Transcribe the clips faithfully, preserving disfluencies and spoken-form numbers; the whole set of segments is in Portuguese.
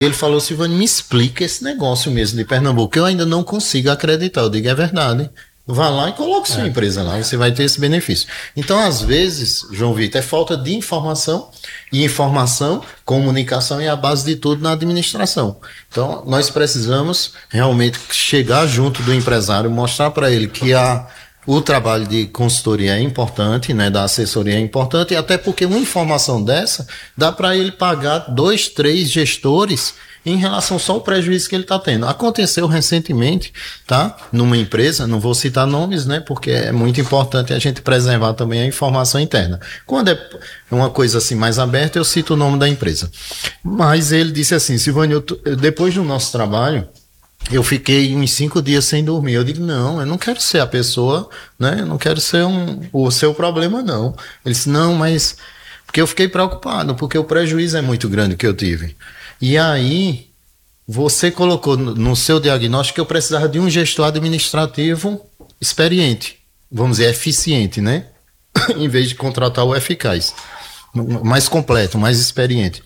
Ele falou, Silvânia, me explica esse negócio mesmo de Pernambuco, que eu ainda não consigo acreditar. Eu digo, é verdade. Vá lá e coloque sua é. empresa lá, você vai ter esse benefício. Então, às vezes, João Vitor, é falta de informação, e informação, comunicação é a base de tudo na administração. Então, nós precisamos realmente chegar junto do empresário, mostrar para ele que a, o trabalho de consultoria é importante, né, da assessoria é importante, e até porque uma informação dessa dá para ele pagar dois, três gestores em relação só ao prejuízo que ele está tendo. Aconteceu recentemente, tá? Numa empresa, não vou citar nomes, né? Porque é muito importante a gente preservar também a informação interna. Quando é uma coisa assim mais aberta, eu cito o nome da empresa. Mas ele disse assim, Silvânia, eu, depois do nosso trabalho, eu fiquei uns cinco dias sem dormir. Eu digo, não, eu não quero ser a pessoa, né? Eu não quero ser um, o seu problema, não. Ele disse, não, mas... Porque eu fiquei preocupado, porque o prejuízo é muito grande que eu tive. E aí, você colocou no seu diagnóstico que eu precisava de um gestor administrativo experiente, vamos dizer, eficiente, né? Em vez de contratar o eficaz, mais completo, mais experiente.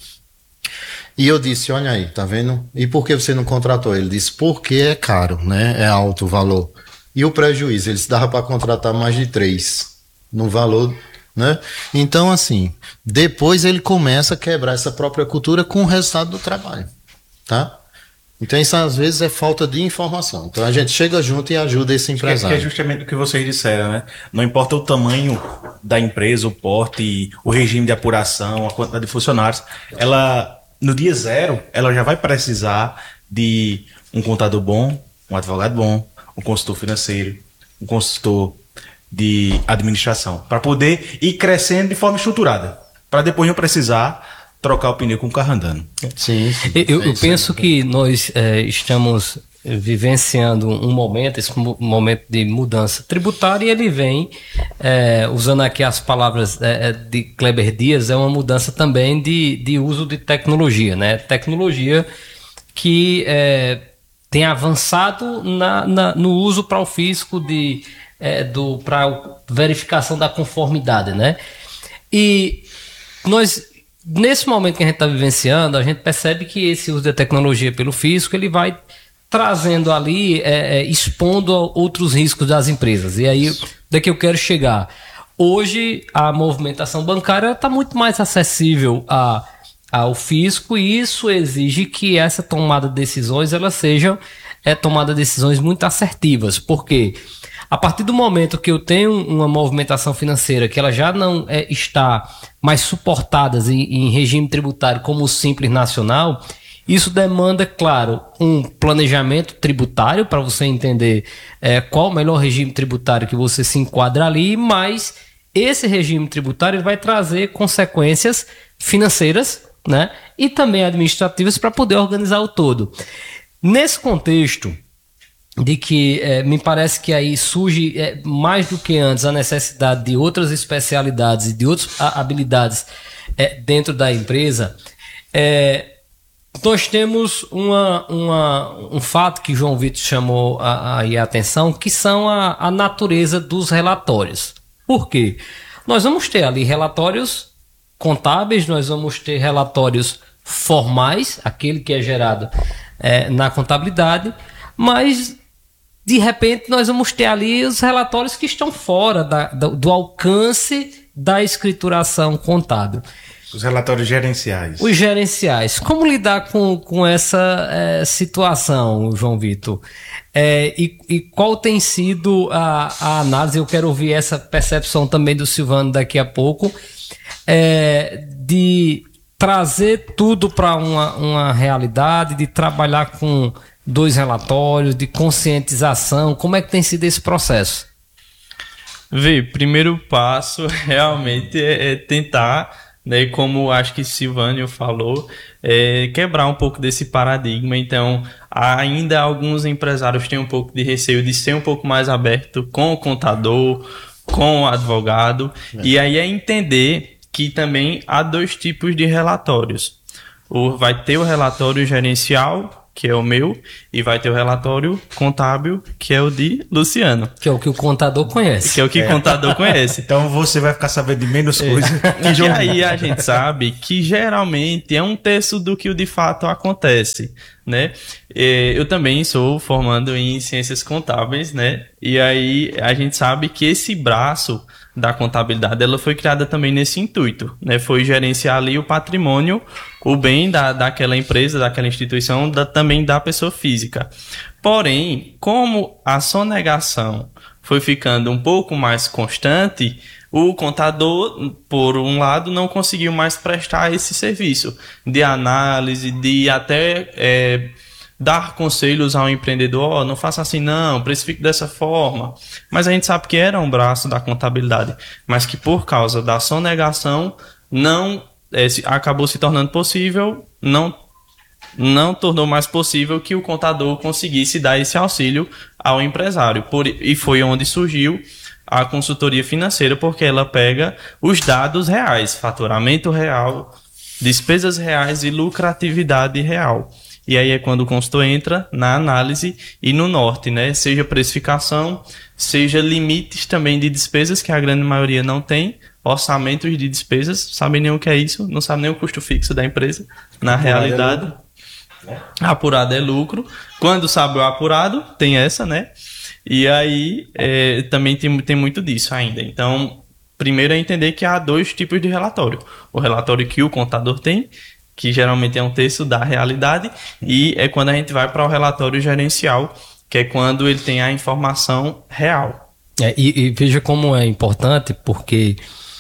E eu disse, olha aí, tá vendo? E por que você não contratou? Ele disse, porque é caro, né? É alto o valor. E o prejuízo? Ele disse, dava para contratar mais de três no valor... Né? Então, assim, depois ele começa a quebrar essa própria cultura com o resultado do trabalho, tá? Então, isso às vezes é falta de informação. Então, a gente chega junto e ajuda esse empresário. Que é justamente o que vocês disseram, né? Não importa o tamanho da empresa, o porte, o regime de apuração, a quantidade de funcionários, ela, no dia zero, ela já vai precisar de um contador bom, um advogado bom, um consultor financeiro, um consultor de administração, para poder ir crescendo de forma estruturada, para depois não precisar trocar o pneu com o carro andando. Sim, sim. Eu, eu penso que nós é, estamos vivenciando um momento, esse momento de mudança tributária, e ele vem, é, usando aqui as palavras é, de Kleber Dias, é uma mudança também de, de uso de tecnologia, né? Tecnologia que é, tem avançado na, na, no uso para o fisco de É, do para verificação da conformidade, né? E nós, nesse momento que a gente está vivenciando, a gente percebe que esse uso da tecnologia pelo fisco, ele vai trazendo ali, é, é, expondo outros riscos das empresas. E aí, daqui eu quero chegar. Hoje, a movimentação bancária está muito mais acessível a, ao fisco, e isso exige que essa tomada de decisões, elas sejam é, tomada de decisões muito assertivas. Por quê? A partir do momento que eu tenho uma movimentação financeira que ela já não é, está mais suportada em, em regime tributário como o Simples Nacional, isso demanda, claro, um planejamento tributário para você entender é, qual o melhor regime tributário que você se enquadra ali, mas esse regime tributário vai trazer consequências financeiras, né, e também administrativas para poder organizar o todo. Nesse contexto, de que é, me parece que aí surge é, mais do que antes a necessidade de outras especialidades e de outras habilidades é, dentro da empresa, é, nós temos uma, uma, um fato que João Vitor chamou a, a, a atenção, que são a, a natureza dos relatórios. Por quê? Nós vamos ter ali relatórios contábeis, nós vamos ter relatórios formais, aquele que é gerado é, na contabilidade, mas de repente nós vamos ter ali os relatórios que estão fora da, do, do alcance da escrituração contábil. Os relatórios gerenciais. Os gerenciais. Como lidar com, com essa é, situação, João Vitor? É, e, e qual tem sido a, a análise? Eu quero ouvir essa percepção também do Silvano daqui a pouco, é, de trazer tudo para uma, uma realidade, de trabalhar com dois relatórios, de conscientização. Como é que tem sido esse processo? Vê, primeiro passo realmente é, é tentar, né, como acho que Silvânio falou, é, quebrar um pouco desse paradigma. Então, ainda alguns empresários têm um pouco de receio de ser um pouco mais aberto com o contador, com o advogado, é. E aí é entender que também há dois tipos de relatórios. O, vai ter o relatório gerencial que é o meu, e vai ter o relatório contábil, que é o de Luciano. Que é o que o contador conhece. Que é o que o contador conhece. Então você vai ficar sabendo de menos É. coisa. E aí a gente sabe que geralmente é um terço do que de fato acontece, né? Eu também sou formando em ciências contábeis, né? E aí a gente sabe que esse braço da contabilidade, ela foi criada também nesse intuito, né? Foi gerenciar ali o patrimônio, o bem da, daquela empresa, daquela instituição, da, também da pessoa física. Porém, como a sonegação foi ficando um pouco mais constante, o contador, por um lado, não conseguiu mais prestar esse serviço de análise, de até é, dar conselhos ao empreendedor, oh, não faça assim não, precifique dessa forma. Mas a gente sabe que era um braço da contabilidade, mas que por causa da sonegação não é, se, acabou se tornando possível, não não tornou mais possível que o contador conseguisse dar esse auxílio ao empresário. Por, e foi onde surgiu a consultoria financeira, porque ela pega os dados reais, faturamento real, despesas reais e lucratividade real. E aí é quando o consultor entra na análise e no norte, né? Seja precificação, seja limites também de despesas, que a grande maioria não tem, orçamentos de despesas, sabem nem o que é isso, não sabem nem o custo fixo da empresa, na apurado realidade. É apurado é lucro. Quando sabe o apurado, tem essa, né? E aí é, também tem, tem muito disso ainda. Então, primeiro é entender que há dois tipos de relatório. O relatório que o contador tem, que geralmente é um terço da realidade, e é quando a gente vai para o relatório gerencial, que é quando ele tem a informação real. É, e, e veja como é importante, porque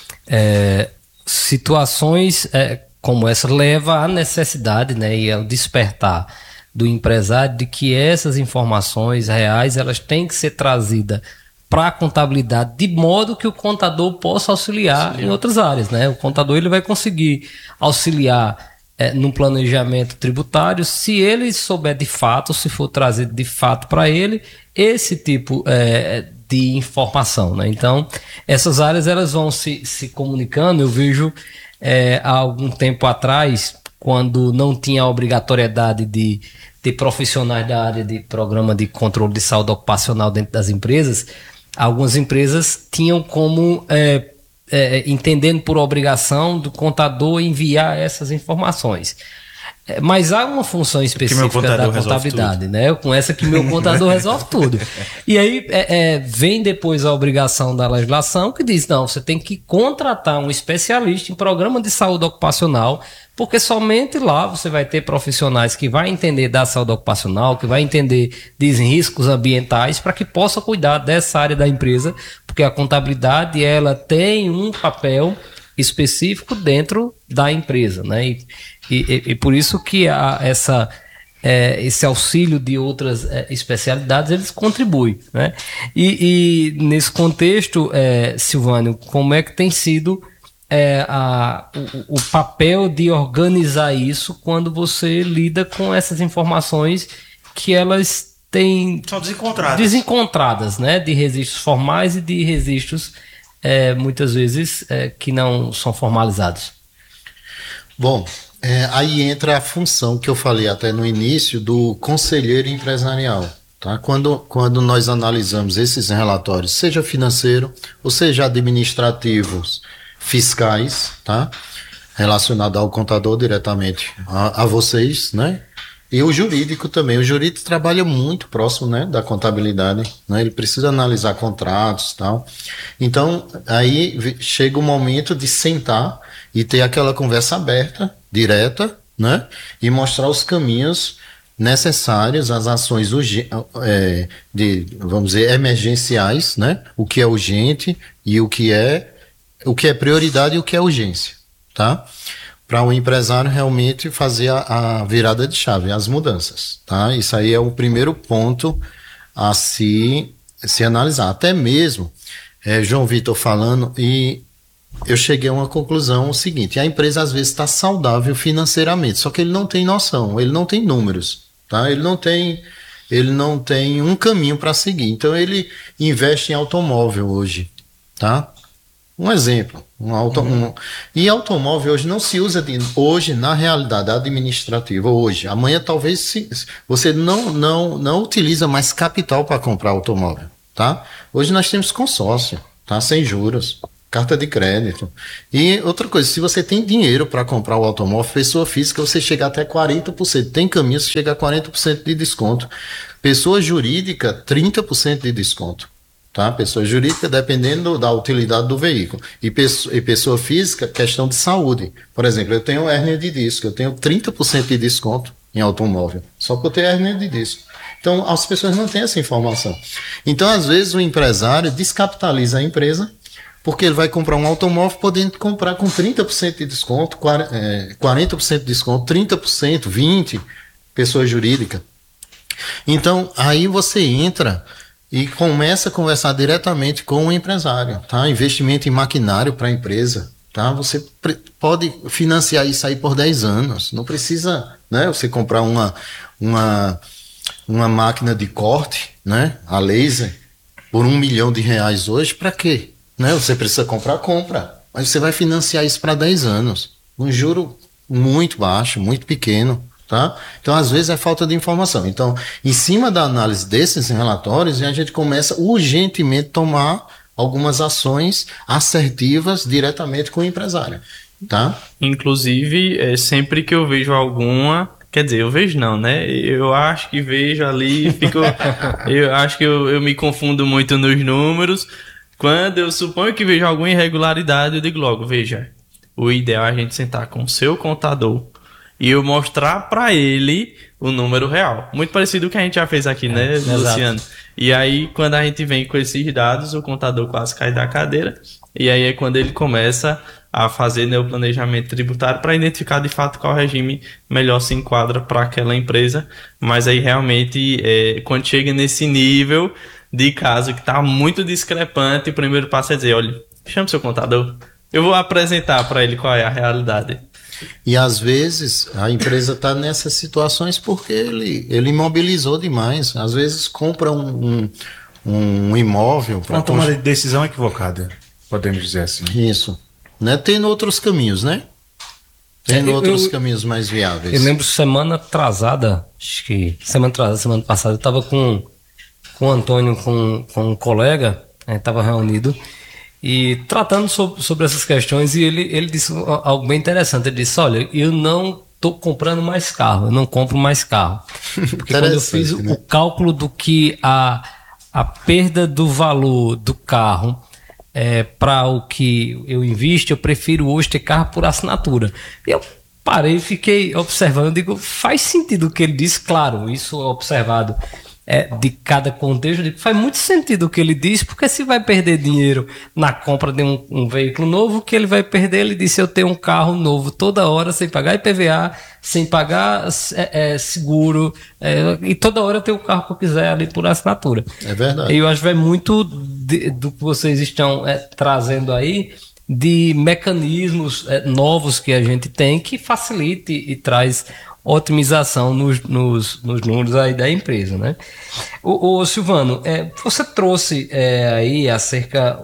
é, situações é, como essa levam à necessidade, né, e ao despertar do empresário de que essas informações reais elas têm que ser trazidas para a contabilidade, de modo que o contador possa auxiliar, auxiliar em outras áreas, né? O contador ele vai conseguir auxiliar É, no planejamento tributário, se ele souber de fato, se for trazido de fato para ele esse tipo é, de informação, né? Então, essas áreas elas vão se, se comunicando. Eu vejo é, há algum tempo atrás, quando não tinha a obrigatoriedade de ter profissionais da área de programa de controle de saúde ocupacional dentro das empresas, algumas empresas tinham como é, É, entendendo por obrigação do contador enviar essas informações. É, mas há uma função específica da contabilidade, né? Com essa que meu contador resolve tudo. E aí é, é, vem depois a obrigação da legislação que diz, não, você tem que contratar um especialista em programa de saúde ocupacional, porque somente lá você vai ter profissionais que vai entender da saúde ocupacional, que vai entender de riscos ambientais, para que possa cuidar dessa área da empresa, porque a contabilidade ela tem um papel específico dentro da empresa, né? E, e, e por isso que a, essa, é, esse auxílio de outras é, especialidades eles contribuem, né? E, e nesse contexto, é, Silvânio, como é que tem sido é, a, o, o papel de organizar isso quando você lida com essas informações que elas têm são desencontradas, desencontradas, né? De registros formais e de registros É, muitas vezes é, que não são formalizados. Bom, é, aí entra a função que eu falei até no início do conselheiro empresarial. Tá? Quando, quando nós analisamos esses relatórios, seja financeiro ou seja administrativos, fiscais, tá? Relacionado ao contador diretamente a, a vocês, né? E o jurídico também. O jurídico trabalha muito próximo, né, da contabilidade, né? Ele precisa analisar contratos e tal. Então, aí chega o momento de sentar e ter aquela conversa aberta, direta, né? E mostrar os caminhos necessários, as ações é, de, vamos dizer, emergenciais, né? O que é urgente e o que é, o que é prioridade e o que é urgência, tá? Para o empresário realmente fazer a, a virada de chave, as mudanças, tá? Isso aí é o primeiro ponto a se, se analisar. Até mesmo, é, João Vitor falando, e eu cheguei a uma conclusão o seguinte, a empresa às vezes está saudável financeiramente, só que ele não tem noção, ele não tem números, tá? Ele não tem, ele não tem um caminho para seguir. Então ele investe em automóvel hoje, tá? Um exemplo, Um auto, uhum. um, e automóvel hoje não se usa, de, hoje na realidade administrativa, hoje, amanhã talvez se, você não, não, não utiliza mais capital para comprar automóvel, tá? Hoje nós temos consórcio, tá? Sem juros, carta de crédito. E outra coisa, se você tem dinheiro para comprar o automóvel, pessoa física, você chega até quarenta por cento, tem caminho, você chega a quarenta por cento de desconto. Pessoa jurídica, trinta por cento de desconto. Tá? Pessoa jurídica, dependendo da utilidade do veículo. E pessoa, e pessoa física, questão de saúde. Por exemplo, eu tenho hérnia de disco, eu tenho trinta por cento de desconto em automóvel, só por ter hérnia de disco. Então, as pessoas não têm essa informação. Então, às vezes, o empresário descapitaliza a empresa, porque ele vai comprar um automóvel podendo comprar com trinta por cento de desconto, quarenta por cento de desconto, trinta por cento, vinte por cento, pessoa jurídica. Então, aí você entra e começa a conversar diretamente com o empresário, tá? Investimento em maquinário para a empresa, tá? Você pode financiar isso aí por dez anos, não precisa, né? Você comprar uma, uma, uma máquina de corte, né? A laser, por um milhão de reais hoje, para quê? Né? Você precisa comprar, compra, mas você vai financiar isso para dez anos, um juro muito baixo, muito pequeno. Tá? Então, às vezes, é falta de informação. Então, em cima da análise desses relatórios, a gente começa urgentemente a tomar algumas ações assertivas diretamente com o empresário. Tá? Inclusive, é, sempre que eu vejo alguma... Quer dizer, eu vejo não, né? Eu acho que vejo ali, fico, eu acho que eu, eu me confundo muito nos números. Quando eu suponho que vejo alguma irregularidade, eu digo logo, veja, o ideal é a gente sentar com o seu contador e eu mostrar para ele o número real. Muito parecido com o que a gente já fez aqui, né, é, Luciano? Exato. E aí, quando a gente vem com esses dados, o contador quase cai da cadeira. E aí é quando ele começa a fazer, né, o planejamento tributário para identificar de fato qual regime melhor se enquadra para aquela empresa. Mas aí realmente, é, quando chega nesse nível de caso que está muito discrepante, o primeiro passo é dizer, olha, chama o seu contador. Eu vou apresentar para ele qual é a realidade. E às vezes a empresa está nessas situações porque ele, ele imobilizou demais. Às vezes compra um, um, um imóvel. Uma tomada de decisão equivocada, podemos dizer assim. Isso. Né? Tem outros caminhos, né? Tem é, outros eu, caminhos mais viáveis. Eu lembro semana atrasada, acho que semana atrasada, semana passada, eu estava com, com o Antônio, com, com um colega, estava reunido. E tratando sobre, sobre essas questões, e ele, ele disse algo bem interessante. Ele disse, olha, eu não estou comprando mais carro, eu não compro mais carro. Porque quando eu fiz né? o cálculo do que a, a perda do valor do carro é, para o que eu invisto, eu prefiro hoje ter carro por assinatura. E eu parei e fiquei observando, digo, faz sentido o que ele disse, claro, isso é observado. É, de cada contexto, faz muito sentido o que ele disse, porque se vai perder dinheiro na compra de um, um veículo novo, o que ele vai perder, ele disse, eu tenho um carro novo toda hora, sem pagar I P V A, sem pagar é, é, seguro, é, e toda hora eu tenho o carro que eu quiser ali por assinatura. É verdade. E eu acho que vai muito de, do que vocês estão é, trazendo aí, de mecanismos é, novos que a gente tem, que facilite e traz otimização nos, nos, nos números aí da empresa, né? O, o Silvano, é, você trouxe é, aí acerca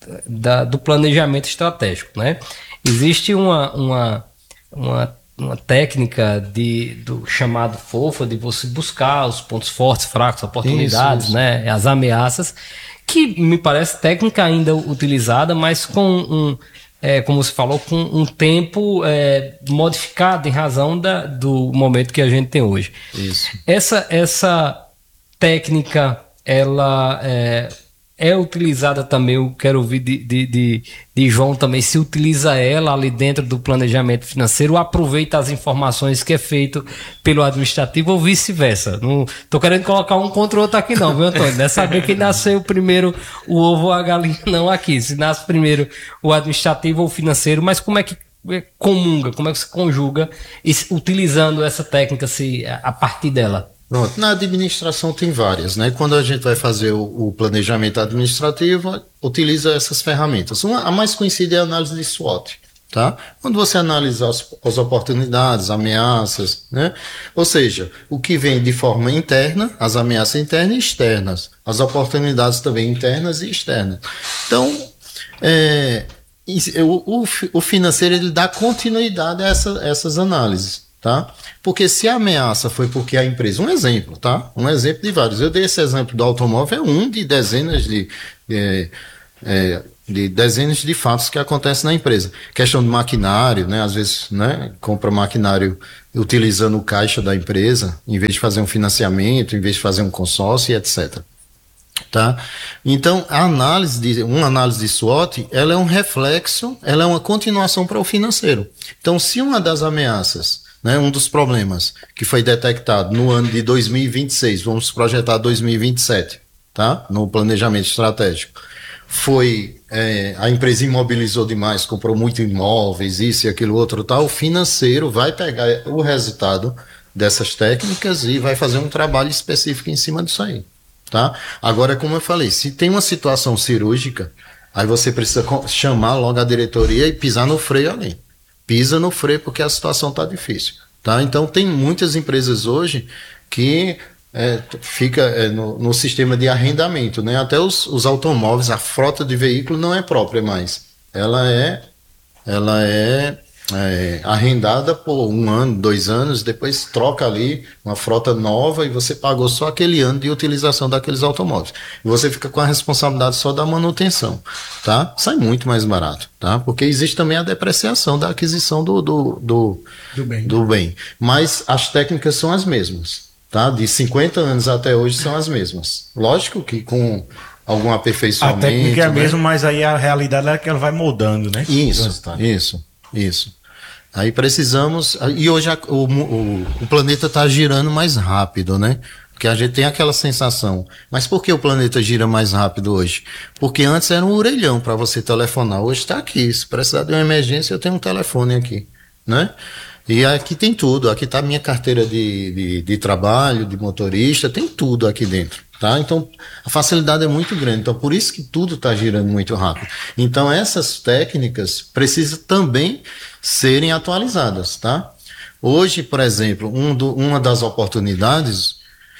da, do planejamento estratégico, né? Existe uma, uma, uma, uma técnica de, do chamado FOFA, de você buscar os pontos fortes, fracos, oportunidades, isso, isso. né? As ameaças, que me parece técnica ainda utilizada, mas com um... É, como você falou, com um tempo é, modificado em razão da, do momento que a gente tem hoje. Isso. Essa, essa técnica, ela é, é utilizada também, eu quero ouvir de, de, de, de João também, se utiliza ela ali dentro do planejamento financeiro, aproveita as informações que é feito pelo administrativo ou vice-versa. Não estou querendo colocar um contra o outro aqui não, viu, Antônio? Não é saber quem nasceu primeiro o ovo ou a galinha não aqui, se nasce primeiro o administrativo ou o financeiro, mas como é que comunga, como é que se conjuga utilizando essa técnica se, a partir dela? Pronto, na administração tem várias, né? Quando a gente vai fazer o, o planejamento administrativo, utiliza essas ferramentas. Uma, a mais conhecida é a análise de SWOT, tá? Quando você analisa as, as oportunidades, ameaças, né? Ou seja, o que vem de forma interna, as ameaças internas e externas, as oportunidades também internas e externas. Então, é, o, o, o financeiro ele dá continuidade a essa, essas análises, tá? Porque se a ameaça foi porque a empresa, um exemplo, tá? Um exemplo de vários. Eu dei esse exemplo do automóvel, é um de dezenas de, de, é, de dezenas de fatos que acontecem na empresa. Questão de maquinário, né? Às vezes, né? Compra maquinário utilizando o caixa da empresa, em vez de fazer um financiamento, em vez de fazer um consórcio e etcétera. Tá? Então, a análise de, uma análise de SWOT, ela é um reflexo, ela é uma continuação para o financeiro. Então, se uma das ameaças, né, um dos problemas que foi detectado no ano de dois mil e vinte e seis, vamos projetar dois mil e vinte e sete, tá? No planejamento estratégico, foi é, a empresa imobilizou demais, comprou muito imóveis, isso e aquilo outro, tal. O financeiro vai pegar o resultado dessas técnicas e vai fazer um trabalho específico em cima disso aí. Tá? Agora, como eu falei, se tem uma situação cirúrgica, aí você precisa chamar logo a diretoria e pisar no freio ali. Pisa no freio porque a situação está difícil. Tá? Então, tem muitas empresas hoje que é, fica é, no, no sistema de arrendamento. Né? Até os, os automóveis, a frota de veículo não é própria mais. Ela é, ela é É, arrendada por um ano, dois anos, depois troca ali uma frota nova e você pagou só aquele ano de utilização daqueles automóveis. E você fica com a responsabilidade só da manutenção, tá? Sai muito mais barato, tá? Porque existe também a depreciação da aquisição do, do, do, do, bem. do bem. Mas as técnicas são as mesmas, tá? De cinquenta anos até hoje são as mesmas. Lógico que com algum aperfeiçoamento... A técnica é a né? mesma, mas aí a realidade é que ela vai moldando, né? Isso, isso, isso. Aí precisamos, e hoje a, o, o, o planeta está girando mais rápido, né? Porque a gente tem aquela sensação. Mas por que o planeta gira mais rápido hoje? Porque antes era um orelhão para você telefonar. Hoje está aqui. Se precisar de uma emergência, eu tenho um telefone aqui, né? E aqui tem tudo. Aqui está a minha carteira de, de, de trabalho, de motorista, tem tudo aqui dentro. Tá? Então, a facilidade é muito grande. Então, por isso que tudo está girando muito rápido. Então, essas técnicas precisam também serem atualizadas. Tá? Hoje, por exemplo, um do, uma das oportunidades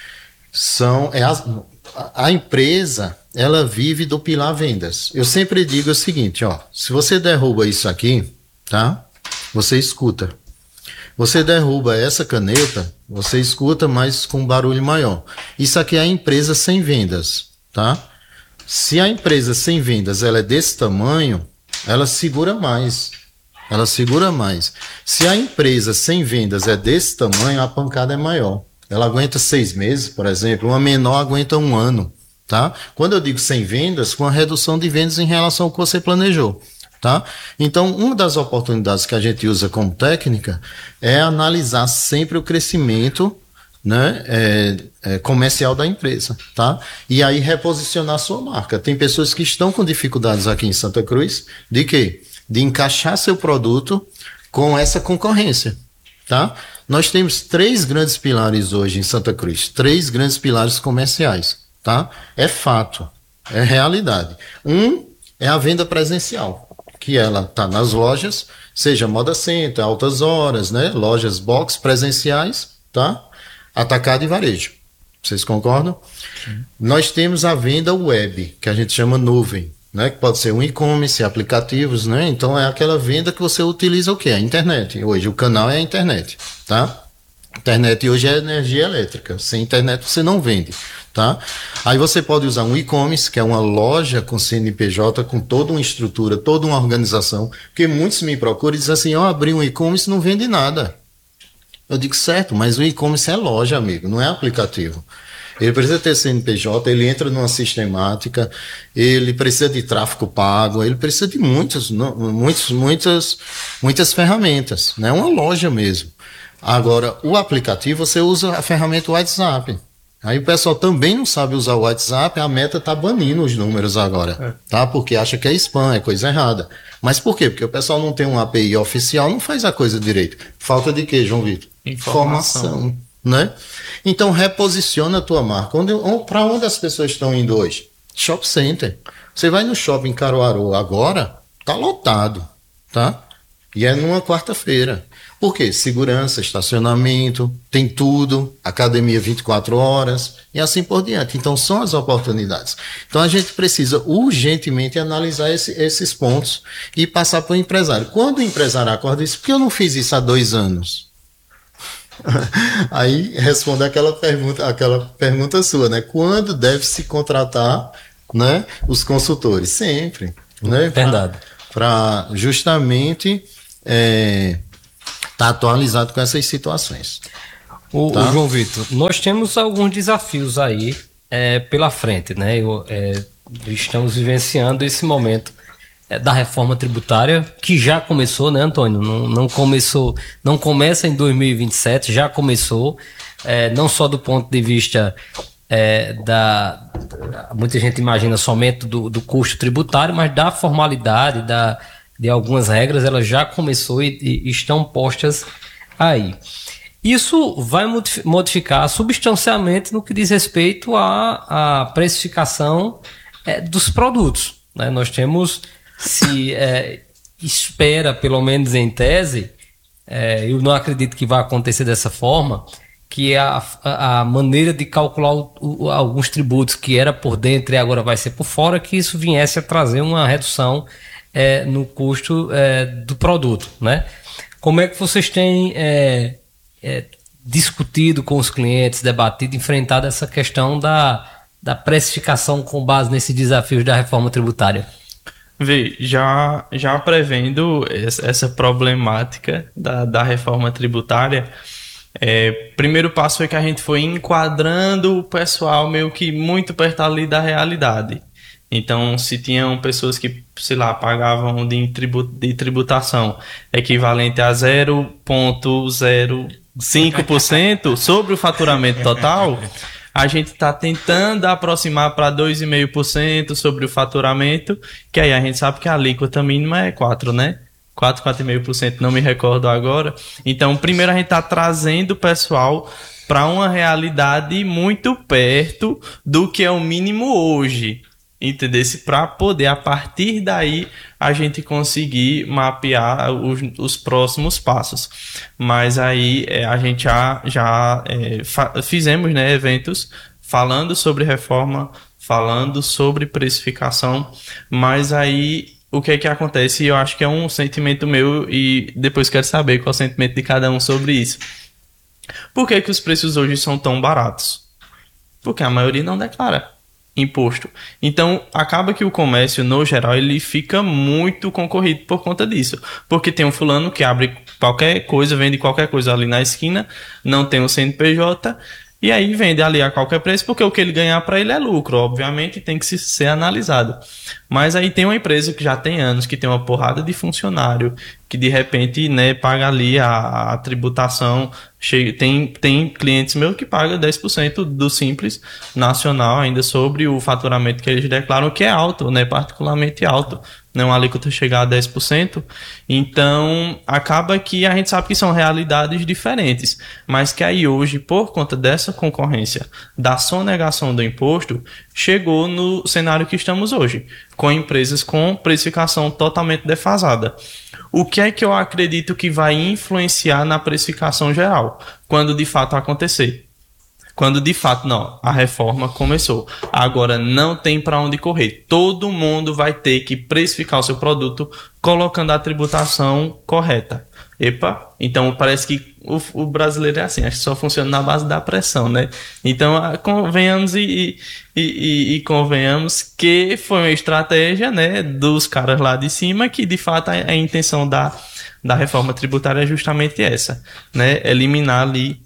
são... É as, a empresa, ela vive do pilar vendas. Eu sempre digo o seguinte, ó, se você derruba isso aqui, tá? Você escuta. Você derruba essa caneta, você escuta, mas com um barulho maior. Isso aqui é a empresa sem vendas, tá? Se a empresa sem vendas ela é desse tamanho, ela segura mais. Ela segura mais. Se a empresa sem vendas é desse tamanho, a pancada é maior. Ela aguenta seis meses, por exemplo. Uma menor aguenta um ano, tá? Quando eu digo sem vendas, com a redução de vendas em relação ao que você planejou. Tá? Então, uma das oportunidades que a gente usa como técnica é analisar sempre o crescimento, né, é, é, comercial da empresa, tá? E aí reposicionar a sua marca. Tem pessoas que estão com dificuldades aqui em Santa Cruz de quê? De encaixar seu produto com essa concorrência, tá? Nós temos três grandes pilares hoje em Santa Cruz, três grandes pilares comerciais, tá? É fato, é realidade. Um é a venda presencial, que ela está nas lojas, seja Moda Center, Altas Horas, né? Lojas box presenciais, tá? Atacado e varejo. Vocês concordam? Sim. Nós temos a venda web, que a gente chama nuvem, né? Que pode ser um e-commerce, aplicativos, né? Então é aquela venda que você utiliza o quê? A internet. Hoje o canal é a internet, tá? Internet hoje é energia elétrica. Sem internet você não vende, tá? Aí você pode usar um e-commerce, que é uma loja com C N P J, com toda uma estrutura, toda uma organização, porque muitos me procuram e dizem assim, eu abri um e-commerce e não vende nada. Eu digo, certo, mas o e-commerce é loja, amigo, não é aplicativo. Ele precisa ter C N P J, ele entra numa sistemática, ele precisa de tráfego pago, ele precisa de muitas, muitas, muitas, muitas ferramentas, né? Uma loja mesmo. Agora, o aplicativo, você usa a ferramenta WhatsApp. Aí o pessoal também não sabe usar o WhatsApp, a Meta tá banindo os números agora, é. Tá? Porque acha que é spam, é coisa errada. Mas por quê? Porque o pessoal não tem uma A P I oficial, não faz a coisa direito. Falta de quê, João Vitor? Informação. Informação, né? Então, reposiciona a tua marca. Onde, onde, para onde as pessoas estão indo hoje? Shopping Center. Você vai no shopping Caruaru agora, tá lotado, tá? E é numa quarta-feira. Por quê? Segurança, estacionamento, tem tudo, academia vinte e quatro horas e assim por diante. Então, são as oportunidades. Então, a gente precisa urgentemente analisar esse, esses pontos e passar para o empresário. Quando o empresário acorda, diz, por que eu não fiz isso há dois anos? Aí responde aquela pergunta, aquela pergunta sua, né? Quando deve se contratar, né, os consultores? Sempre, né? Verdade. Para justamente é, tá atualizado com essas situações. O, Tá? o João Vitor, nós temos alguns desafios aí é, pela frente, né? Eu, é, estamos vivenciando esse momento da reforma tributária, que já começou, né, Antônio? Não, não começou, não começa em dois mil e vinte e sete, já começou, é, não só do ponto de vista é, da... Muita gente imagina somente do, do custo tributário, mas da formalidade, da, de algumas regras, ela já começou e, e estão postas aí. Isso vai modificar substancialmente no que diz respeito à, à precificação é, dos produtos, né? Nós temos... se é, espera, pelo menos em tese, é, eu não acredito que vai acontecer dessa forma, que a, a, a maneira de calcular o, o, alguns tributos que era por dentro e agora vai ser por fora, que isso viesse a trazer uma redução é, no custo é, do produto, né? Como é que vocês têm é, é, discutido com os clientes, debatido, enfrentado essa questão da, da precificação com base nesses desafios da reforma tributária? Vê, já, já prevendo essa problemática da, da reforma tributária, é, primeiro passo foi que a gente foi enquadrando o pessoal meio que muito perto ali da realidade. Então, se tinham pessoas que, sei lá, pagavam de, tributo, de tributação equivalente a zero vírgula zero cinco por cento sobre o faturamento total, a gente está tentando aproximar para dois vírgula cinco por cento sobre o faturamento, que aí a gente sabe que a alíquota mínima é quatro, né? quatro, quatro vírgula cinco por cento, não me recordo agora. Então, primeiro a gente está trazendo o pessoal para uma realidade muito perto do que é o mínimo hoje, entendeu? Para poder, a partir daí, a gente conseguir mapear os, os próximos passos. Mas aí é, a gente já, já é, fa- fizemos, né, eventos falando sobre reforma, falando sobre precificação, mas aí o que é que acontece? Eu acho que é um sentimento meu e depois quero saber qual é o sentimento de cada um sobre isso. Por que que os preços hoje são tão baratos? Porque a maioria não declara imposto. Então, acaba que o comércio, no geral, ele fica muito concorrido por conta disso. Porque tem um fulano que abre qualquer coisa, vende qualquer coisa ali na esquina, não tem o C N P J, e aí vende ali a qualquer preço, porque o que ele ganhar para ele é lucro, obviamente tem que ser analisado. Mas aí tem uma empresa que já tem anos, que tem uma porrada de funcionário, que de repente, né, paga ali a, a tributação. Chega, tem, tem clientes meus que pagam dez por cento do Simples Nacional ainda sobre o faturamento que eles declaram, que é alto, né, particularmente alto. Não, a alíquota chegar a dez por cento. Então, acaba que a gente sabe que são realidades diferentes, mas que aí hoje, por conta dessa concorrência, da sonegação do imposto, chegou no cenário que estamos hoje, com empresas com precificação totalmente defasada. O que é que eu acredito que vai influenciar na precificação geral, quando de fato acontecer? Quando de fato, não, a reforma começou. Agora não tem para onde correr. Todo mundo vai ter que precificar o seu produto colocando a tributação correta. Epa, então parece que o, o brasileiro é assim, acho que só funciona na base da pressão, né? Então, convenhamos e, e, e, e convenhamos que foi uma estratégia, né, dos caras lá de cima, que de fato a, a intenção da, da reforma tributária é justamente essa, né? Eliminar ali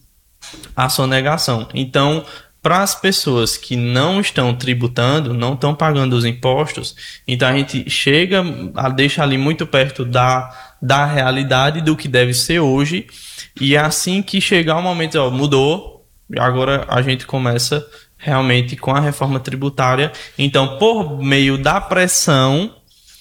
a sonegação. Então, para as pessoas que não estão tributando, não estão pagando os impostos, então a gente chega a deixar ali muito perto da, da realidade do que deve ser hoje, e assim que chegar o momento, ó, mudou, agora a gente começa realmente com a reforma tributária. Então, por meio da pressão,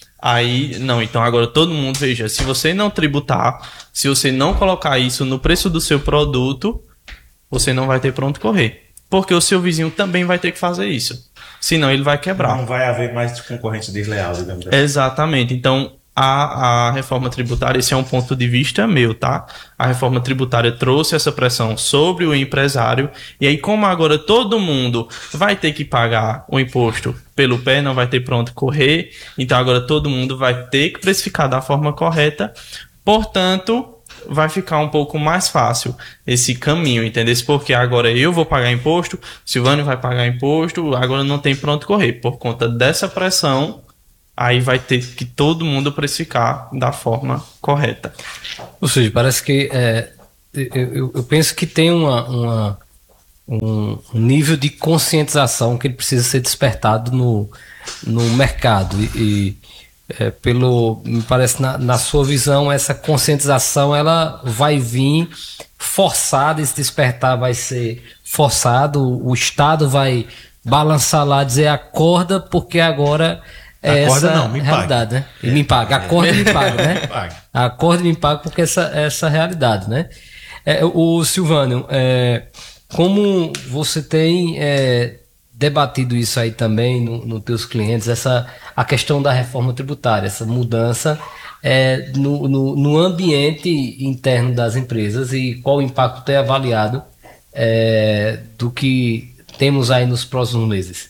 aí, não, então agora todo mundo, veja, se você não tributar, se você não colocar isso no preço do seu produto, você não vai ter pra onde correr. Porque o seu vizinho também vai ter que fazer isso. Senão ele vai quebrar. Não vai haver mais concorrência desleal, digamos assim. Exatamente. Então, a, a reforma tributária, esse é um ponto de vista meu, tá? A reforma tributária trouxe essa pressão sobre o empresário, e aí como agora todo mundo vai ter que pagar o imposto pelo pé, não vai ter pra onde correr, então agora todo mundo vai ter que precificar da forma correta, portanto, vai ficar um pouco mais fácil esse caminho, entendeu? Porque agora eu vou pagar imposto, Silvânio vai pagar imposto, agora não tem pra onde correr, por conta dessa pressão. Aí vai ter que todo mundo precificar da forma correta. Ou seja, parece que é, eu, eu penso que tem uma, uma, um nível de conscientização que ele precisa ser despertado no, no mercado. E, e é, pelo, me parece, na, na sua visão, essa conscientização ela vai vir forçada, esse despertar vai ser forçado, o Estado vai balançar lá, dizer acorda, porque agora... É acorda essa não, me realidade, pague. né? E me paga, acorda e me paga, né? Pague. Acorda e me paga porque essa essa realidade, né? É, o Silvânio, é, como você tem é, debatido isso aí também nos no teus clientes, essa a questão da reforma tributária, essa mudança é, no, no, no ambiente interno das empresas e qual o impacto tem avaliado é, do que temos aí nos próximos meses?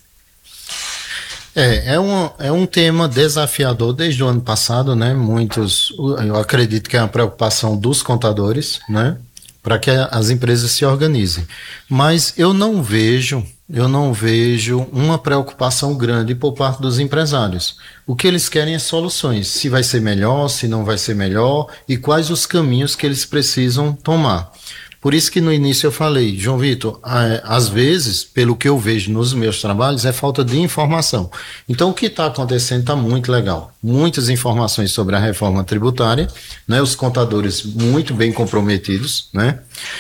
É, é um, é um tema desafiador desde o ano passado, né? Muitos, eu acredito que é uma preocupação dos contadores, né? Para que as empresas se organizem. Mas eu não vejo, eu não vejo uma preocupação grande por parte dos empresários. O que eles querem é soluções. Se vai ser melhor, se não vai ser melhor e quais os caminhos que eles precisam tomar. Por isso que no início eu falei, João Vitor, às vezes, pelo que eu vejo nos meus trabalhos, é falta de informação. Então, o que está acontecendo está muito legal. Muitas informações sobre a reforma tributária, né? Os contadores muito bem comprometidos, né?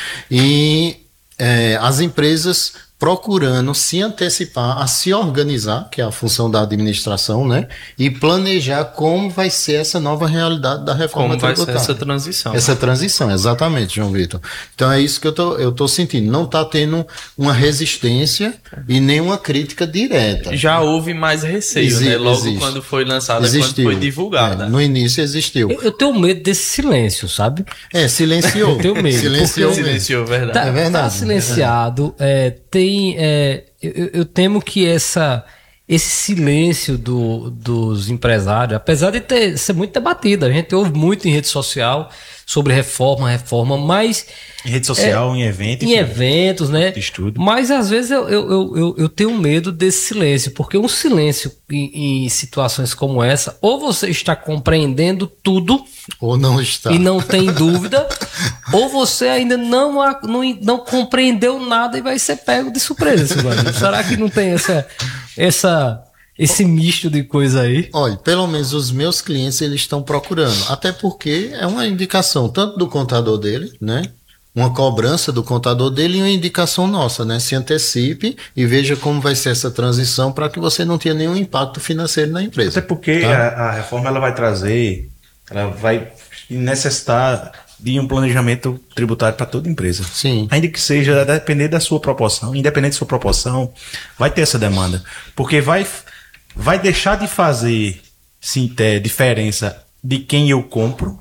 E é, as empresas procurando se antecipar, a se organizar, que é a função da administração, né? E planejar como vai ser essa nova realidade da reforma como tributária. Como vai ser essa transição. Essa transição, exatamente, João Vitor. Então é isso que eu tô, eu tô sentindo. Não está tendo uma resistência e nenhuma crítica direta. Já houve mais receio, Exi- né? Logo existe. quando foi lançada, Existiu. quando foi divulgada. É, no início existiu. Eu, eu tenho medo desse silêncio, sabe? É, silenciou. Eu tenho medo, Silenciou porque- mesmo. Silenciou, verdade. Tá, É verdade. tá silenciado. É, tem, é, eu, eu temo que essa, esse silêncio do, dos empresários, apesar de ter, ser muito debatido, a gente ouve muito em rede social sobre reforma, reforma, mas Em rede social, em evento. em enfim. eventos, né? De estudo. Mas às vezes eu, eu, eu, eu, eu tenho medo desse silêncio, porque um silêncio em, em situações como essa, ou você está compreendendo tudo Ou não está. e não tem dúvida, ou você ainda não, a- não, não compreendeu nada e vai ser pego de surpresa, Silvânio. Será que não tem essa, essa, esse misto de coisa aí? Olha, pelo menos os meus clientes eles estão procurando, até porque é uma indicação tanto do contador dele, né? Uma cobrança do contador dele e uma indicação nossa, né? Se antecipe e veja como vai ser essa transição para que você não tenha nenhum impacto financeiro na empresa. Até porque Tá? a, a reforma ela vai trazer, ela vai necessitar de um planejamento tributário para toda empresa. Sim. Ainda que seja, a depender da sua proporção, independente da sua proporção, vai ter essa demanda. Porque vai, vai deixar de fazer sim, ter diferença de quem eu compro,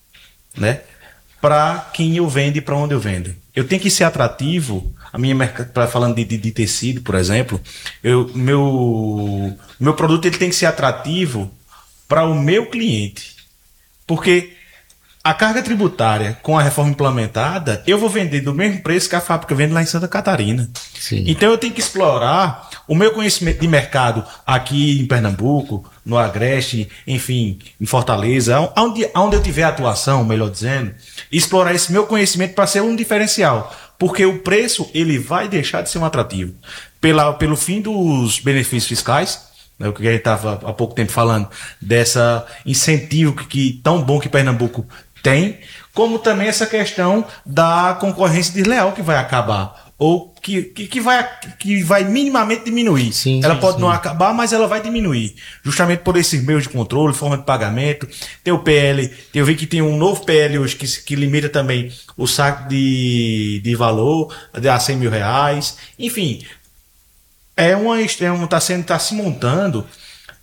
né? Para quem eu vendo e para onde eu vendo. Eu tenho que ser atrativo. A minha merc- pra, falando de, de, de tecido, por exemplo, eu, meu, meu produto ele tem que ser atrativo para o meu cliente. Porque a carga tributária com a reforma implementada, eu vou vender do mesmo preço que a fábrica vende lá em Santa Catarina. Sim. Então eu tenho que explorar o meu conhecimento de mercado aqui em Pernambuco, no Agreste, enfim, em Fortaleza, onde, onde eu tiver atuação, melhor dizendo, e explorar esse meu conhecimento para ser um diferencial. Porque o preço ele vai deixar de ser um atrativo. Pela, pelo fim dos benefícios fiscais, né, o que a gente estava há pouco tempo falando, dessa incentivo que, que tão bom que Pernambuco tem, como também essa questão da concorrência desleal que vai acabar. Ou que, que, que, vai, que vai minimamente diminuir. Sim, ela sim, pode sim. não acabar, mas ela vai diminuir. Justamente por esses meios de controle, forma de pagamento. Tem o P L, eu vi que tem um novo P L hoje que, que limita também o saque de, de valor a cem mil reais. Enfim, é uma, é uma, tá, sendo, tá se montando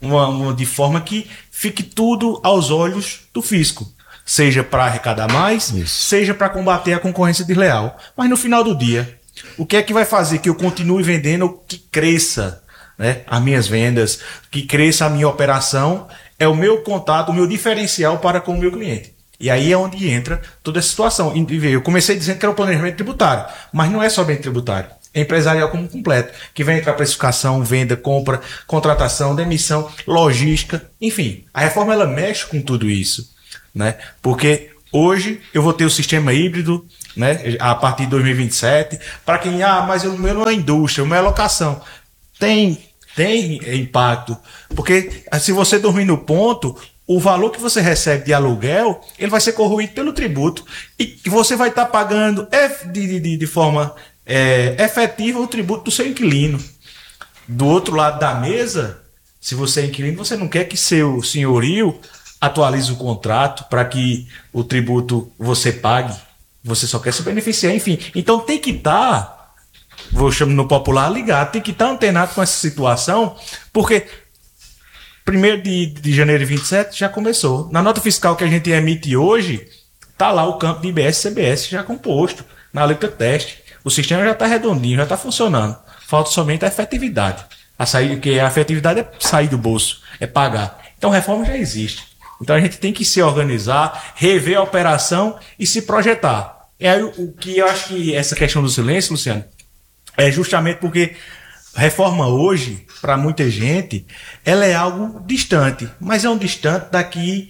uma, uma, de forma que fique tudo aos olhos do fisco. Seja para arrecadar mais, Isso. seja para combater a concorrência desleal. Mas no final do dia, o que é que vai fazer que eu continue vendendo, que cresça, né, as minhas vendas, que cresça a minha operação, é o meu contato, o meu diferencial para com o meu cliente. E aí é onde entra toda a situação. Eu comecei dizendo que era o planejamento tributário, mas não é somente tributário. É empresarial como completo, que vai entrar precificação, venda, compra, contratação, demissão, logística, enfim. A reforma ela mexe com tudo isso, né? Porque hoje eu vou ter o sistema híbrido, né, a partir de dois mil e vinte e sete. Para quem, ah, mas o meu não é indústria, o meu é locação. Tem, tem impacto, porque se você dormir no ponto, o valor que você recebe de aluguel, ele vai ser corroído pelo tributo. E você vai estar pagando de, de, de forma é, efetiva o tributo do seu inquilino. Do outro lado da mesa, se você é inquilino, você não quer que seu senhorio atualize o contrato para que o tributo você pague. Você só quer se beneficiar, enfim. Então tem que estar, vou chamar no popular, ligado, tem que estar antenado com essa situação, porque primeiro de, de janeiro de vinte e sete já começou. Na nota fiscal que a gente emite hoje, está lá o campo de I B S e C B S já composto, na letra teste. O sistema já está redondinho, já está funcionando. Falta somente a efetividade. A sair, que a efetividade é sair do bolso, é pagar. Então a reforma já existe. Então a gente tem que se organizar, rever a operação e se projetar. É aí o, o que eu acho que essa questão do silêncio, Luciano, é justamente porque reforma hoje, para muita gente, ela é algo distante, mas é um distante daqui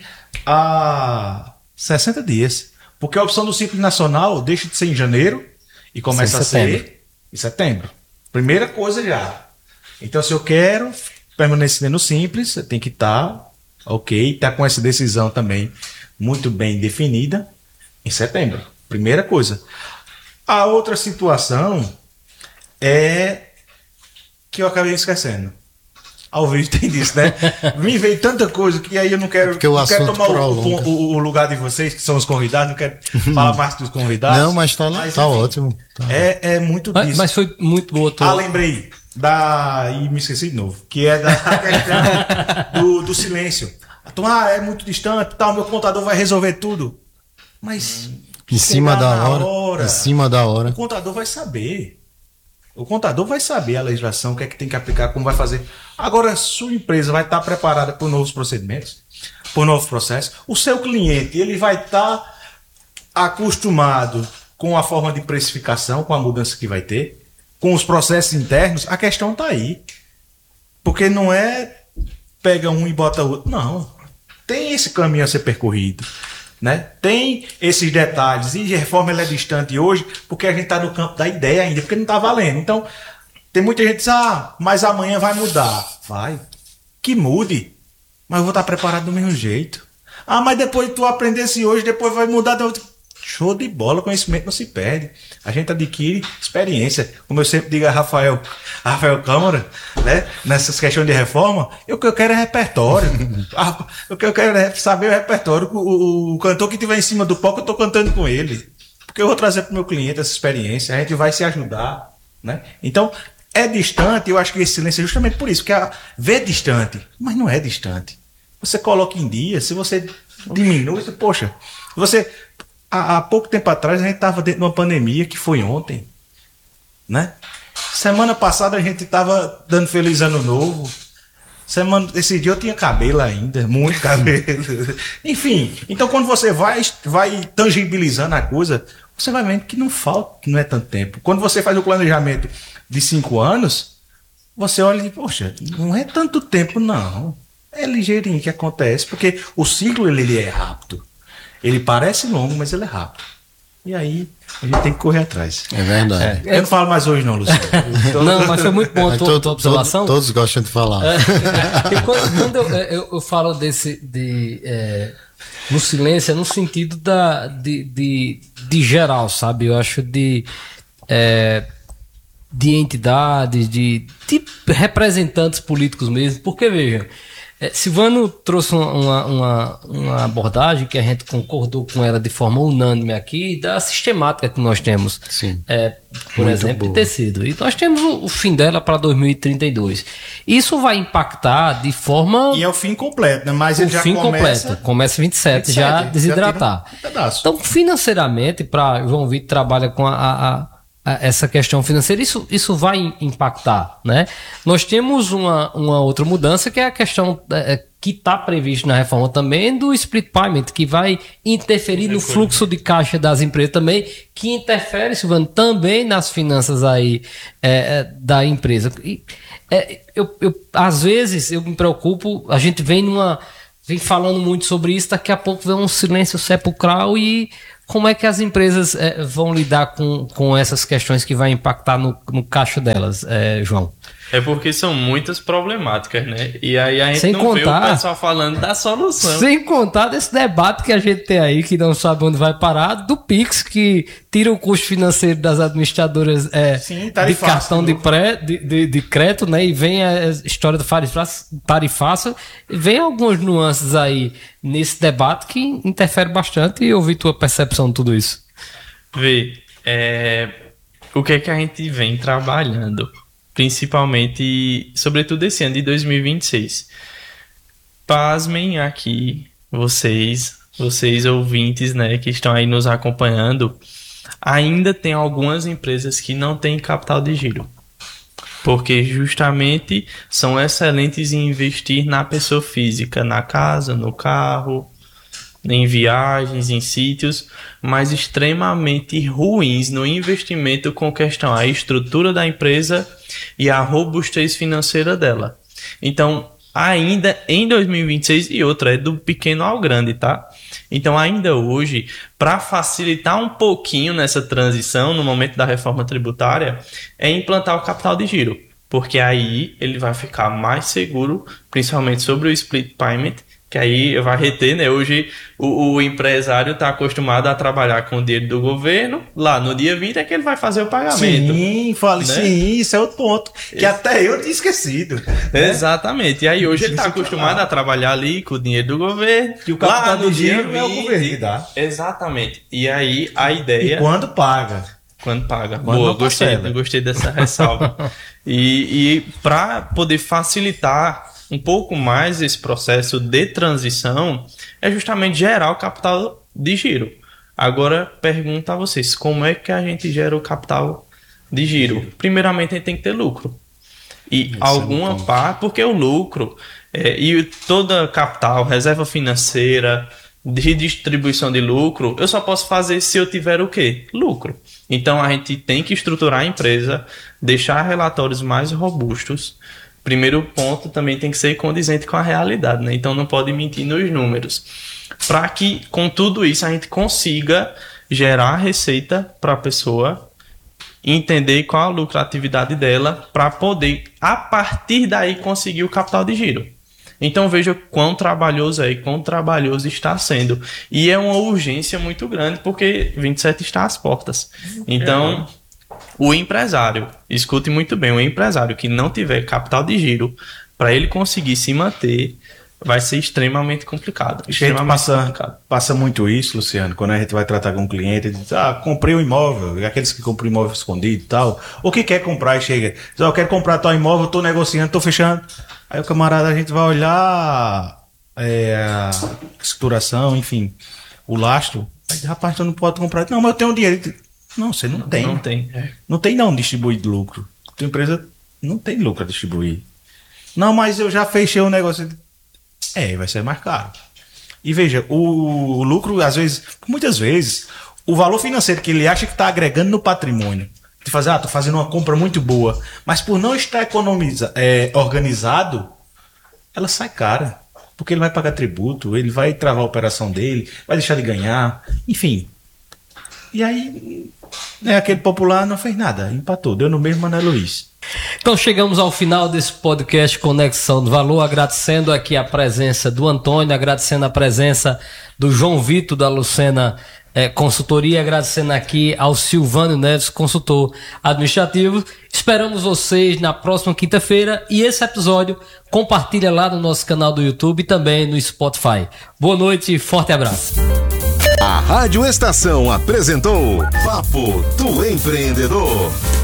a sessenta dias. Porque a opção do Simples Nacional deixa de ser em janeiro e começa a ser em setembro. Primeira coisa já. Então, se eu quero permanecer no Simples, você tem que estar, ok, está com essa decisão também muito bem definida em setembro. Primeira coisa. A outra situação é que eu acabei esquecendo. Ao vivo tem disso, né? Me veio tanta coisa que aí eu não quero, é não quero tomar o, o, o lugar de vocês, que são os convidados, não quero falar mais dos convidados. Não, mas tá, mas, tá enfim, ótimo. Tá. É, é muito mas, disso. Mas foi muito boa. Tô... Ah, lembrei. Da... E me esqueci de novo. Que é da questão do, do silêncio. Então, ah, é muito distante, tal, meu contador vai resolver tudo. Mas em cima da hora, hora, em cima da hora. O contador vai saber. O contador vai saber a legislação, o que é que tem que aplicar, como vai fazer. Agora, sua empresa vai estar preparada por novos procedimentos, por novos processos. O seu cliente, ele vai estar acostumado com a forma de precificação, com a mudança que vai ter, com os processos internos. A questão está aí. Porque não é pega um e bota outro. Não. Tem esse caminho a ser percorrido. Né? Tem esses detalhes, e a reforma ela é distante hoje porque a gente está no campo da ideia ainda, porque não está valendo. Então, tem muita gente que diz, ah, mas amanhã vai mudar. Vai, que mude, mas eu vou estar preparado do mesmo jeito. Ah, mas depois tu aprendesse hoje, depois vai mudar. Show de bola, conhecimento não se perde. A gente adquire experiência. Como eu sempre digo a Rafael, a Rafael Câmara, né? Nessas questões de reforma, eu, o que eu quero é repertório. O que eu quero é saber o repertório. O, o, o cantor que estiver em cima do palco, eu estou cantando com ele. Porque eu vou trazer para o meu cliente essa experiência. A gente vai se ajudar, né? Então, é distante. Eu acho que esse silêncio é justamente por isso. Porque a, vê distante, mas não é distante. Você coloca em dia, se você diminui, poxa, você... Há pouco tempo atrás a gente estava dentro de uma pandemia que foi ontem, né? Semana passada a gente estava dando feliz ano novo. Semana, esse dia eu tinha cabelo ainda, muito cabelo. Enfim, então quando você vai, vai tangibilizando a coisa, você vai vendo que não falta, que não é tanto tempo. Quando você faz o planejamento de cinco anos, você olha e, poxa, não é tanto tempo não. É ligeirinho que acontece, porque o ciclo ele, ele é rápido. Ele parece longo, mas ele é rápido. E aí, a gente tem que correr atrás. É verdade. É, eu não falo mais hoje não, Luciano. Não, mas foi muito bom a tua, tua observação. Todos, todos gostam de falar. É, quando, quando eu, eu, eu falo desse... De, é, no silêncio, é no sentido da, de, de, de geral, sabe? Eu acho de... É, de entidades, de, de representantes políticos mesmo. Porque, veja... É, Silvano trouxe uma, uma, uma abordagem que a gente concordou com ela de forma unânime aqui, da sistemática que nós temos. Sim. É, por Muito exemplo, boa. de tecido. E nós temos o, o fim dela para dois mil e trinta e dois. Isso vai impactar de forma... E é o fim completo, né? Mas o ele já fim começa... completo. Começa vinte e sete, vinte e sete, já já desidratar. tira um pedaço. Então, financeiramente, para João Vitor trabalha com a, a, a essa questão financeira, isso, isso vai impactar, né? Nós temos uma, uma outra mudança, que é a questão é, que está prevista na reforma também do split payment, que vai interferir no fluxo de caixa das empresas também, que interfere, Silvano, também nas finanças aí é, da empresa. E, é, eu, eu, às vezes eu me preocupo, a gente vem numa vem falando muito sobre isso, daqui a pouco vem um silêncio sepulcral. E como é que as empresas é, vão lidar com, com essas questões que vai impactar no, no caixa delas, é, João? É porque são muitas problemáticas, né? E aí a gente Sem não contar, vê o pessoal falando da solução. Sem contar desse debate que a gente tem aí, que não sabe onde vai parar, do Pix, que tira o custo financeiro das administradoras é, Sim, de cartão de, pré, de, de, de crédito, né? E vem a história do tarifaço. Vem algumas nuances aí nesse debate que interfere bastante, e ouvir tua percepção de tudo isso. Vê, é, o que é que a gente vem trabalhando? Principalmente, sobretudo esse ano de dois mil e vinte e seis. Pasmem aqui, vocês, vocês ouvintes, né, que estão aí nos acompanhando, ainda tem algumas empresas que não têm capital de giro. Porque justamente são excelentes em investir na pessoa física, na casa, no carro, em viagens, em sítios, mas extremamente ruins no investimento com questão à estrutura da empresa e a robustez financeira dela. Então, ainda em dois mil e vinte e seis, e outra, é do pequeno ao grande, tá? Então, ainda hoje, para facilitar um pouquinho nessa transição, no momento da reforma tributária, é implantar o capital de giro, porque aí ele vai ficar mais seguro, principalmente sobre o split payment, que aí vai reter, né? Hoje o, o empresário está acostumado a trabalhar com o dinheiro do governo, lá no dia vinte é que ele vai fazer o pagamento. Sim, fale, né? Sim, isso é outro ponto, que Esse... até eu tinha esquecido. Né? Exatamente, e aí hoje ele está acostumado a trabalhar ali com o dinheiro do governo, E o capital lá no do dia giro é o governo que dá. Exatamente, e aí a ideia... E quando paga? Quando paga. Quando Boa, não gostei, parcela. gostei dessa ressalva. e e para poder facilitar um pouco mais esse processo de transição, é justamente gerar o capital de giro. Agora, pergunto a vocês, como é que a gente gera o capital de giro? Primeiramente, a gente tem que ter lucro. E Isso alguma é parte, porque o lucro é, e toda capital, reserva financeira, de distribuição de lucro, eu só posso fazer se eu tiver o quê? Lucro. Então, a gente tem que estruturar a empresa, deixar relatórios mais robustos. Primeiro ponto também tem que ser condizente com a realidade, né? Então não pode mentir nos números. Para que com tudo isso a gente consiga gerar receita para a pessoa, entender qual a lucratividade dela, para poder, a partir daí, conseguir o capital de giro. Então veja quão trabalhoso é e quão trabalhoso está sendo. E é uma urgência muito grande, porque vinte e sete está às portas. Então... É. O empresário, escute muito bem, o empresário que não tiver capital de giro, para ele conseguir se manter, vai ser extremamente complicado. A gente Extremamente passa, complicado. passa muito isso, Luciano, quando a gente vai tratar com um cliente, ele diz, ah, comprei um imóvel, aqueles que compram imóvel escondido e tal, ou que quer comprar e chega, diz, ah, eu quero comprar tal imóvel, estou negociando, estou fechando. Aí o camarada, a gente vai olhar é, a escrituração, enfim, o lastro, aí, rapaz, tu não pode comprar. Não, mas eu tenho dinheiro. Não, você não tem. Não tem. É. Não tem não distribuir de lucro. Tua empresa não tem lucro a distribuir. Não, mas eu já fechei o negócio. É, vai ser mais caro. E veja, o, o lucro, às vezes, muitas vezes, o valor financeiro que ele acha que está agregando no patrimônio, de fazer, ah, tô fazendo uma compra muito boa, mas por não estar economiza, é, organizado, ela sai cara. Porque ele vai pagar tributo, ele vai travar a operação dele, vai deixar de ganhar, enfim. E aí, né, aquele popular não fez nada, empatou, deu no mesmo Mané Luiz. Então chegamos ao final desse podcast Conexão do Valor, agradecendo aqui a presença do Antônio, agradecendo a presença do João Vitor, da Lucena é, Consultoria, agradecendo aqui ao Silvânio Neves, consultor administrativo. Esperamos vocês na próxima quinta-feira e esse episódio compartilha lá no nosso canal do YouTube e também no Spotify. Boa noite e forte abraço. A Rádio Estação apresentou Papo do Empreendedor.